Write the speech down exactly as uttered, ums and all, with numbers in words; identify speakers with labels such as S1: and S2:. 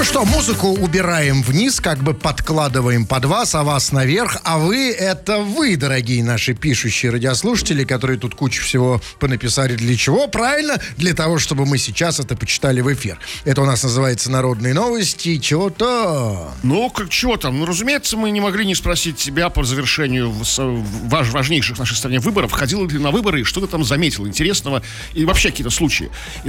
S1: что, музыку убираем вниз, как бы подкладываем под вас, а вас наверх. А вы — это вы, дорогие наши пишущие радиослушатели, которые тут кучу всего понаписали. Для чего? Правильно, для того, чтобы мы сейчас это почитали в эфир. Это у нас называется «Народные новости». Чего-то...
S2: Ну, как чего там? Ну, разумеется, мы не могли не спросить тебя по завершению важ, важнейших в нашей стране выборов. Ходил ли ты на выборы и что ты там заметил интересного? И вообще какие-то случаи.